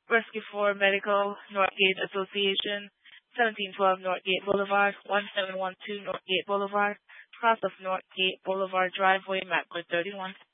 Rescue 4 Medical, Northgate Association, 1712 Northgate Boulevard, 1712 Northgate Boulevard, cross of Northgate Boulevard driveway, McCoy 31.